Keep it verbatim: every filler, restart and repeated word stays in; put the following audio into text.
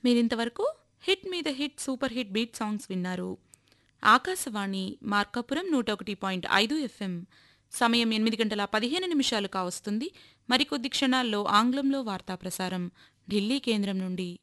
మీరింతవరకు హిట్ మీద hit super hit beat songs విన్నారు. ఆకాశవాణి మార్కాపురం నూట ఒకటి పాయింట్ ఐదు ఎఫ్ఎం. సమయం ఎనిమిది గంటల పదిహేను నిమిషాలు కావస్తుంది. మరికొద్ది క్షణాల్లో ఆంగ్లంలో వార్తా ప్రసారం ఢిల్లీ కేంద్రం నుండి.